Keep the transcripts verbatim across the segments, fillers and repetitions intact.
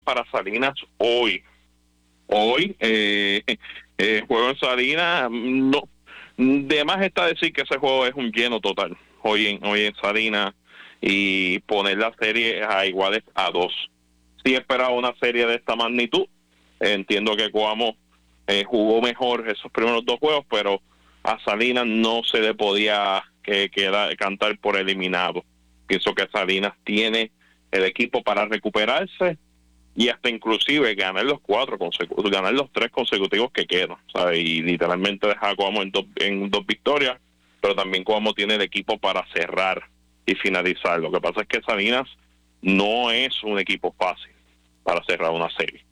para Salinas hoy. Hoy, eh, eh, juego en Salinas, no, de más está decir que ese juego es un lleno total, hoy en, hoy en Salinas, y poner la serie a iguales a dos. Sí esperaba una serie de esta magnitud, entiendo que Coamo eh, jugó mejor esos primeros dos juegos, pero a Salinas no se le podía que, quedar, cantar por eliminado. Pienso que Salinas tiene el equipo para recuperarse y hasta inclusive ganar los cuatro consecutivos, ganar los tres consecutivos que quedan, ¿sabes? Y literalmente dejar a Coamo en dos, en dos victorias, pero también Coamo tiene el equipo para cerrar y finalizar. Lo que pasa es que Salinas no es un equipo fácil para cerrar una serie.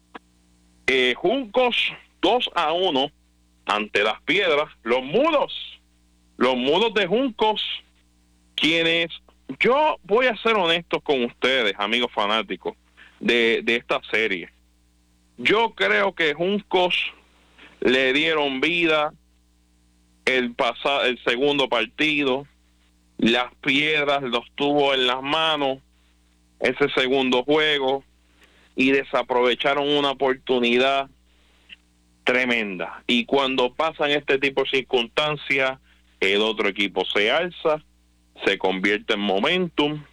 Eh, Juncos dos a uno ante Las Piedras. Los Mudos, los Mudos de Juncos, quienes, yo voy a ser honesto con ustedes, amigos fanáticos de, de esta serie. Yo creo que Juncos le dieron vida el pasado, el segundo partido. Las Piedras los tuvo en las manos ese segundo juego y desaprovecharon una oportunidad tremenda. Y cuando pasan este tipo de circunstancias, el otro equipo se alza, se convierte en momentum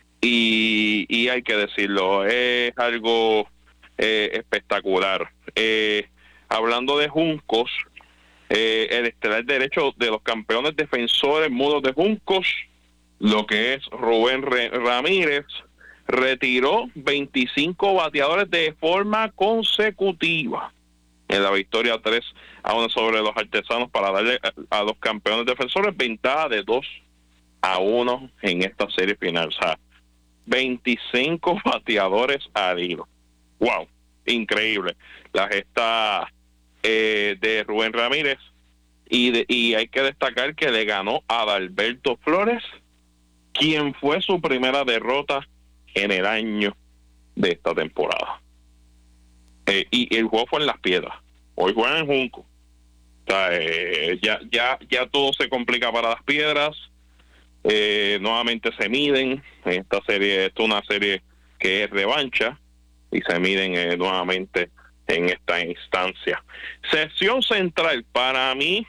y, y hay que decirlo, es algo eh, espectacular. Eh, hablando de Juncos, eh, el estelar derecho de los campeones defensores mudos de Juncos, lo que es Rubén Re- Ramírez, retiró veinticinco bateadores de forma consecutiva en la victoria tres a uno sobre los artesanos para darle a, a los campeones defensores ventaja de dos a uno en esta serie final. O sea, veinticinco bateadores al hilo. ¡Wow! Increíble. La gesta eh, de Rubén Ramírez. Y, de, y hay que destacar que le ganó a Adalberto Flores, quien fue su primera derrota en el año de esta temporada. Eh, y el juego fue en Las Piedras. Hoy juegan en Junco. O sea, eh, ya, ya, ya todo se complica para Las Piedras. Eh, nuevamente se miden. Esta serie, esto es una serie que es revancha y se miden eh, nuevamente en esta instancia. Sesión central, para mí,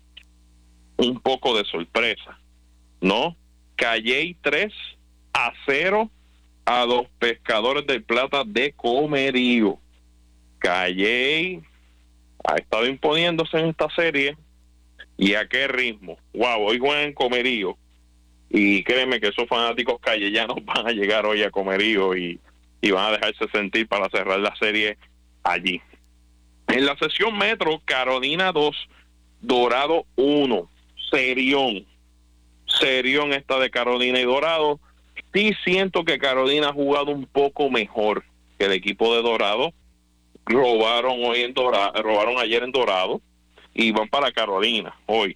un poco de sorpresa, ¿no? Calley tres a cero a los Pescadores del Plata de Comerío. Calley ha estado imponiéndose en esta serie. ¿Y a qué ritmo? Wow, hoy juegan en Comerío. Y créeme que esos fanáticos callellanos van a llegar hoy a Comerío y, y van a dejarse sentir para cerrar la serie allí. En la sesión metro, Carolina dos, Dorado uno. Serión. Serión esta de Carolina y Dorado. Sí siento que Carolina ha jugado un poco mejor que el equipo de Dorado. Robaron hoy en Dorado, robaron ayer en Dorado y van para Carolina hoy.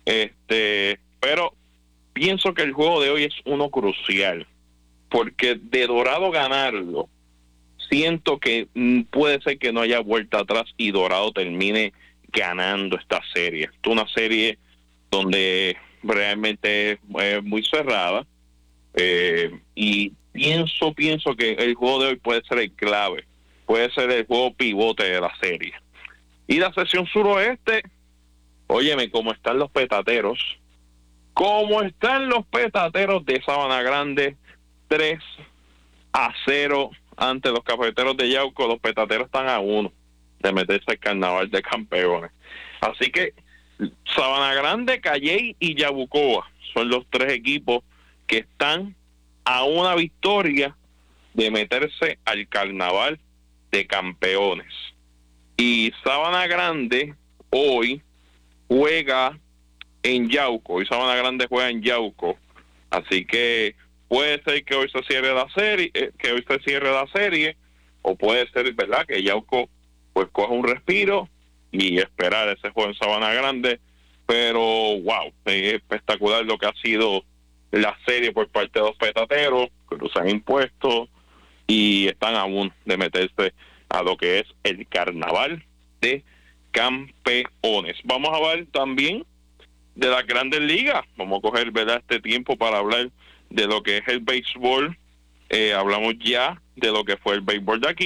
Este, pero pienso que el juego de hoy es uno crucial, porque de Dorado ganarlo, siento que puede ser que no haya vuelta atrás y Dorado termine ganando esta serie. Es una serie donde realmente es, es muy cerrada. Eh, y pienso, pienso que el juego de hoy puede ser el clave, puede ser el juego pivote de la serie. Y la sesión suroeste, óyeme, cómo están los petateros, cómo están los petateros de Sabana Grande, tres a cero ante los Cafeteros de Yauco. Los petateros están a uno de meterse al carnaval de campeones. Así que Sabana Grande, Calley y Yabucoa son los tres equipos que están a una victoria de meterse al carnaval de campeones. Y Sabana Grande hoy juega en Yauco. Hoy Sabana Grande juega en Yauco. Así que puede ser que hoy se cierre la serie, eh, que hoy se cierre la serie, o puede ser, ¿verdad?, que Yauco pues coja un respiro y esperar ese juego en Sabana Grande. Pero wow, es espectacular lo que ha sido la serie por parte de los petateros, que los han impuesto y están aún de meterse a lo que es el carnaval de campeones. Vamos a hablar también de las grandes ligas. Vamos a coger, ¿verdad?, este tiempo para hablar de lo que es el béisbol. Eh, hablamos ya de lo que fue el béisbol de aquí.